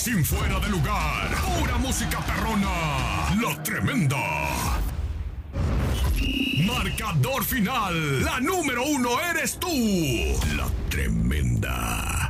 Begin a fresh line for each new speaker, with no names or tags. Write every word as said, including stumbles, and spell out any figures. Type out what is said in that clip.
sin fuera de lugar. Pura música perrona. La Tremenda. Marcador final. La número uno eres tú. La Tremenda.